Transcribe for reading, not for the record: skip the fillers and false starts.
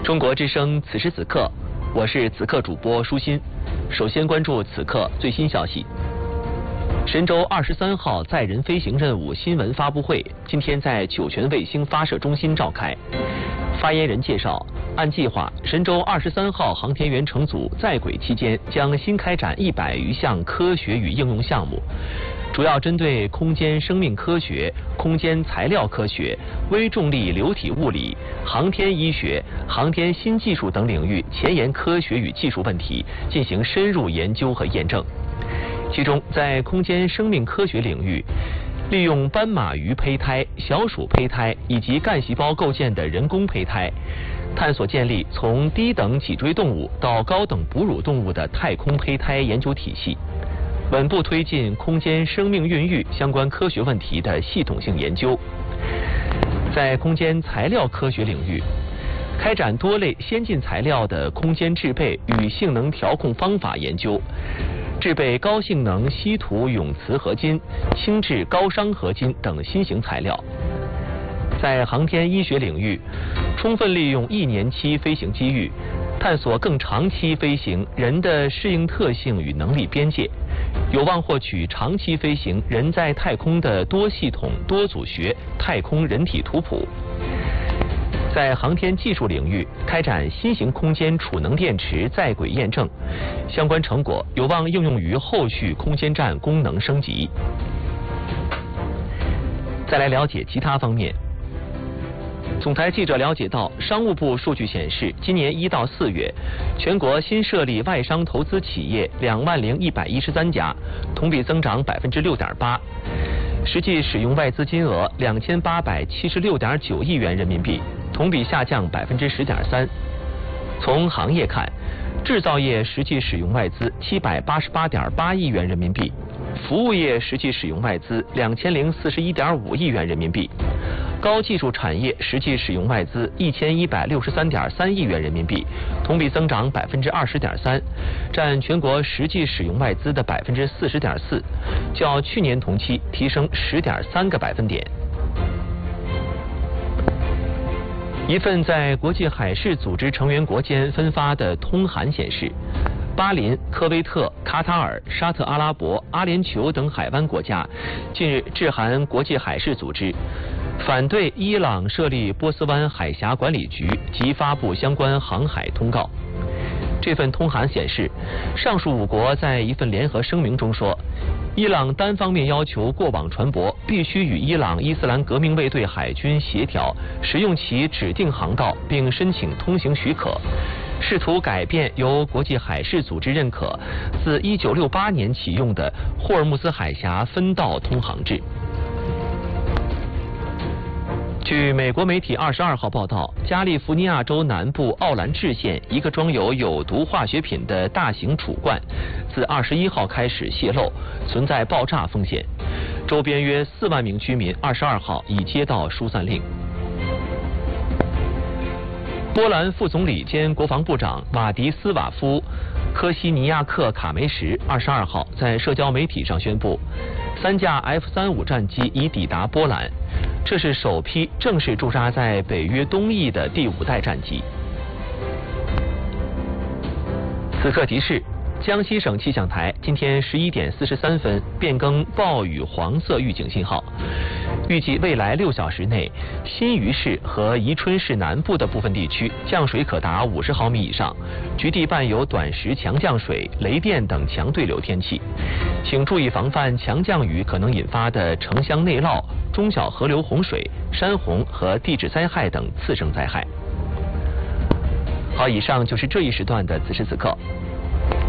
中国之声此时此刻，我是此刻主播舒心。首先关注此刻最新消息。神舟23号载人飞行任务新闻发布会今天在酒泉卫星发射中心召开。发言人介绍，按计划，神舟23号航天员乘组在轨期间将新开展100余项科学与应用项目，主要针对空间生命科学、空间材料科学、微重力流体物理、航天医学、航天新技术等领域前沿科学与技术问题进行深入研究和验证。其中，在空间生命科学领域，利用斑马鱼胚胎、小鼠胚胎以及干细胞构建的人工胚胎，探索建立从低等脊椎动物到高等哺乳动物的太空胚胎研究体系，稳步推进空间生命孕育相关科学问题的系统性研究。在空间材料科学领域，开展多类先进材料的空间制备与性能调控方法研究，制备高性能稀土永磁合金、轻质高熵合金等新型材料。在航天医学领域，充分利用1年期飞行机遇，探索更长期飞行人的适应特性与能力边界，有望获取长期飞行人在太空的多系统多组学太空人体图谱。在航天技术领域，开展新型空间储能电池在轨验证，相关成果有望应用于后续空间站功能升级。再来了解其他方面。总台记者了解到，商务部数据显示，今年1到4月，全国新设立外商投资企业20113家，同比增长6.8%，实际使用外资金额2876.9亿元人民币，同比下降10.3%。从行业看，制造业实际使用外资788.8亿元人民币，服务业实际使用外资2041.5亿元人民币，高技术产业实际使用外资1163.3亿元人民币，同比增长20.3%，占全国实际使用外资的40.4%，较去年同期提升10.3个百分点。一份在国际海事组织成员国间分发的通函显示，巴林、科威特、卡塔尔、沙特阿拉伯、阿联酋等海湾国家近日致函国际海事组织，反对伊朗设立波斯湾海峡管理局及发布相关航海通告。这份通函显示，上述5国在一份联合声明中说，伊朗单方面要求过往船舶必须与伊朗伊斯兰革命卫队海军协调，使用其指定航道并申请通行许可，试图改变由国际海事组织认可自1968年启用的霍尔木兹海峡分道通航制。据美国媒体22号报道，加利福尼亚州南部奥兰治县一个装有有毒化学品的大型储罐自21号开始泄漏，存在爆炸风险。周边约4万名居民22号已接到疏散令。波兰副总理兼国防部长瓦迪斯瓦夫·科西尼亚克卡梅什22号在社交媒体上宣布，3架F-35战机已抵达波兰，这是首批正式驻扎在北约东翼的第5代战机。此刻提示：江西省气象台今天11点43分变更暴雨黄色预警信号，预计未来6小时内，新余市和宜春市南部的部分地区降水可达50毫米以上，局地伴有短时强降水、雷电等强对流天气，请注意防范强降雨可能引发的城乡内涝、中小河流洪水、山洪和地质灾害等次生灾害。好，以上就是这一时段的此时此刻。